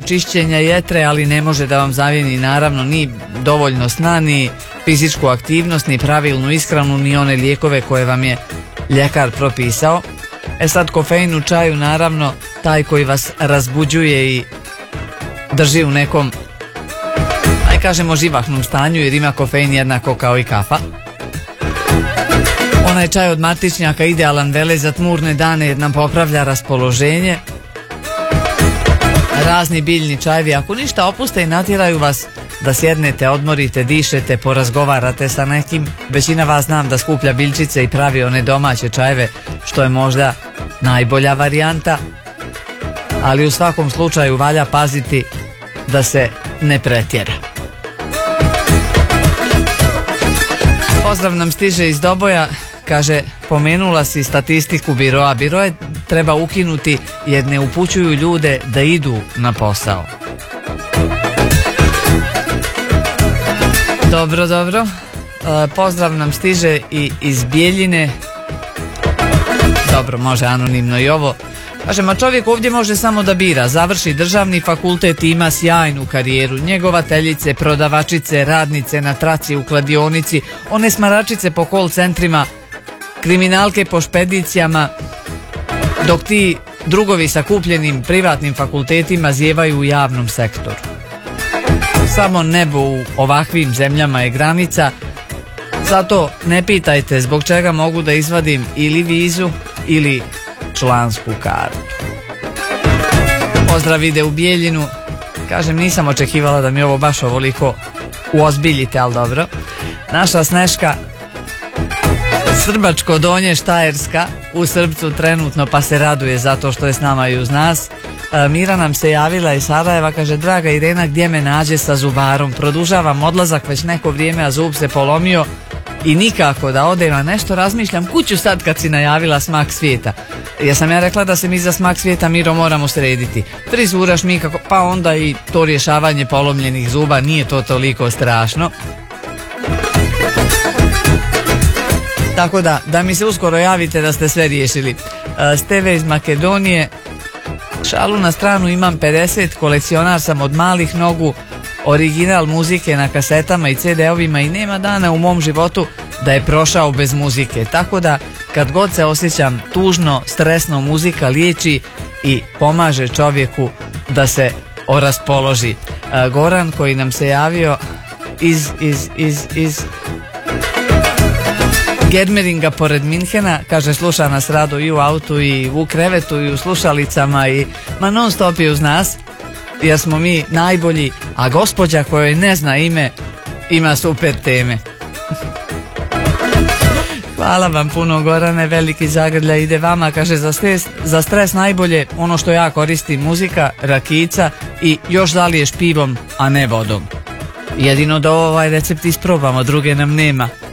recimo čišćenja jetre, ali ne može da vam zamijeni naravno ni dovoljno sna, ni fizičku aktivnost, ni pravilnu ishranu, ni one lijekove koje vam je ljekar propisao. Sad kofein u čaju naravno taj koji vas razbuđuje i drži u nekom, aj kažemo, živahnom stanju, jer ima kofein jednako kao i kafa. Onaj čaj od matičnjaka idealan vele za tmurne dane jer nam popravlja raspoloženje. Razni biljni čajevi, ako ništa, opuste i natjeraju vas da sjednete, odmorite, dišete, porazgovarate sa nekim. Većina vas znam da skuplja biljčice i pravi one domaće čajeve, što je možda najbolja varijanta, ali u svakom slučaju valja paziti da se ne pretjera. Pozdrav nam stiže iz Doboja, kaže, pomenula si statistiku biroa. Biroje treba ukinuti jer ne upućuju ljude da idu na posao. Dobro, dobro. Pozdrav nam stiže i iz Bijeljine. Dobro, može anonimno i ovo. Kaže, ma čovjek ovdje može samo da bira. Završi državni fakultet i ima sjajnu karijeru. Njegovateljice, prodavačice, radnice na traci u kladionici, one smaračice po call centrima, kriminalke po špedicijama, dok ti drugovi sa kupljenim privatnim fakultetima zjevaju u javnom sektoru. Samo nebo u ovakvim zemljama je granica, zato ne pitajte zbog čega mogu da izvadim ili vizu ili člansku kartu. Pozdrav ide u Bijeljinu. Kažem, nisam očekivala da mi ovo baš ovoliko uozbiljite, ali dobro. Naša Sneška, Srbačko Donje, Štajerska, u Srbcu trenutno, pa se raduje zato što je s nama i uz nas. Mira nam se javila iz Sarajeva, kaže, draga Irena, gdje me nađe sa zubarom? Produžavam odlazak već neko vrijeme, a zub se polomio i nikako da odem, a nešto razmišljam kuću sad kad si najavila smak svijeta. Ja sam rekla da se mi za smak svijeta, Miro, moramo srediti. Frizura, šminka, pa onda i to rješavanje polomljenih zuba, nije to toliko strašno. Tako da mi se uskoro javite da ste sve riješili. Steve iz Makedonije, šalu na stranu, imam 50, kolekcionar sam od malih nogu, original muzike na kasetama i CD-ovima i nema dana u mom životu da je prošao bez muzike. Tako da kad god se osjećam tužno, stresno, muzika liječi i pomaže čovjeku da se oraspoloži. Goran, koji nam se javio iz Gedmeringa pored Minhena, kaže, sluša nas rado i u autu i u krevetu i u slušalicama i non stop je uz nas, jer smo mi najbolji, a gospođa kojoj ne zna ime ima super teme. Hvala vam puno, Gorane, veliki zagrlja ide vama. Kaže, za stres najbolje ono što ja koristim, muzika, rakijica i još zaliješ pivom, a ne vodom. Jedino da ovaj recept isprobamo, druge nam nema.